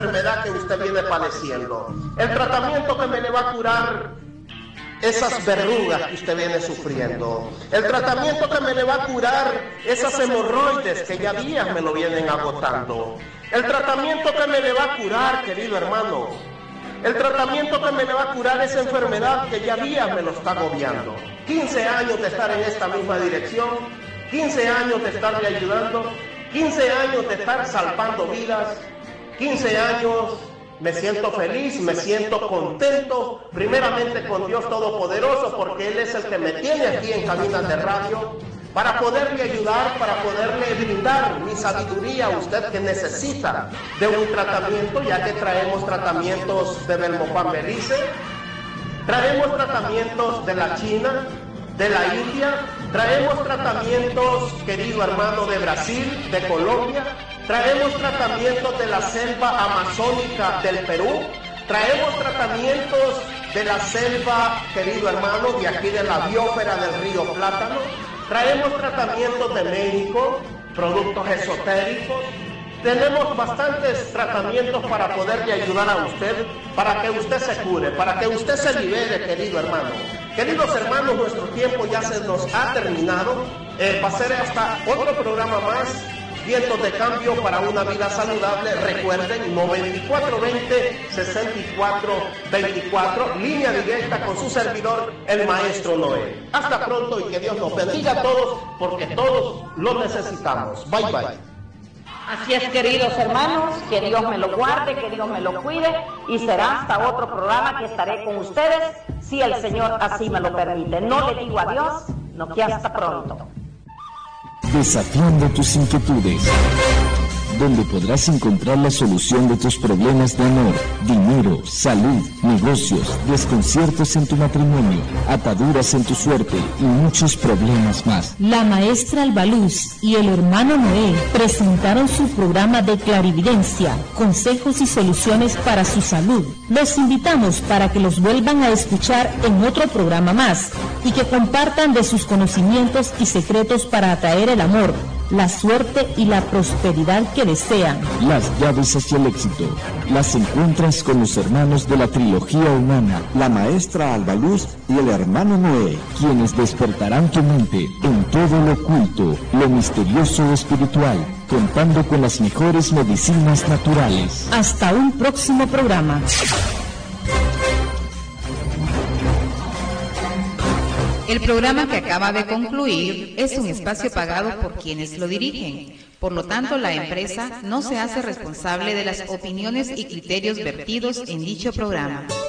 enfermedad que usted viene padeciendo. El tratamiento que me le va a curar esas verrugas que usted viene sufriendo. El tratamiento que me le va a curar esas hemorroides que ya días me lo vienen agotando. El tratamiento que me le va a curar, querido hermano. El tratamiento que me le va a curar esa enfermedad que ya días me lo está agobiando. 15 años de estar en esta misma dirección, 15 años de estarle ayudando, 15 años de estar salvando vidas, 15 años. Me siento feliz, me siento contento, primeramente con Dios Todopoderoso, porque Él es el que me tiene aquí en Cabinas de Radio, para poderle ayudar, para poderle brindar mi sabiduría a usted que necesita de un tratamiento, ya que traemos tratamientos de Belmopan Belice, traemos tratamientos de la China, de la India, traemos tratamientos, querido hermano, de Brasil, de Colombia, traemos tratamientos de la selva amazónica del Perú, traemos tratamientos de la selva, querido hermano, de aquí de la biosfera del río Plátano, traemos tratamientos de México, productos esotéricos, tenemos bastantes tratamientos para poderle ayudar a usted, para que usted se cure, para que usted se libere, querido hermano. Queridos hermanos, nuestro tiempo ya se nos ha terminado, va a ser hasta otro programa más. Vientos de cambio para una vida saludable. Recuerden, 9420-6424, línea directa con su servidor, el maestro Noé. Hasta pronto y que Dios nos bendiga a todos, porque todos lo necesitamos. Bye, bye. Así es, queridos hermanos, que Dios me lo guarde, que Dios me lo cuide, y será hasta otro programa que estaré con ustedes, si el Señor así me lo permite. No le digo adiós, no, que hasta pronto. Desafiando tus inquietudes, donde podrás encontrar la solución de tus problemas de amor, dinero, salud, negocios, desconciertos en tu matrimonio, ataduras en tu suerte y muchos problemas más. La maestra Albaluz y el hermano Noé presentaron su programa de clarividencia, consejos y soluciones para su salud. Los invitamos para que los vuelvan a escuchar en otro programa más y que compartan de sus conocimientos y secretos para atraer el amor, la suerte y la prosperidad que desean. Las llaves hacia el éxito las encuentras con los hermanos de la trilogía humana, la maestra Albaluz y el hermano Noé, quienes despertarán tu mente en todo lo oculto, lo misterioso espiritual, contando con las mejores medicinas naturales. Hasta un próximo programa. El programa que acaba de concluir es un espacio pagado por quienes lo dirigen. Por lo tanto, la empresa no se hace responsable de las opiniones y criterios vertidos en dicho programa.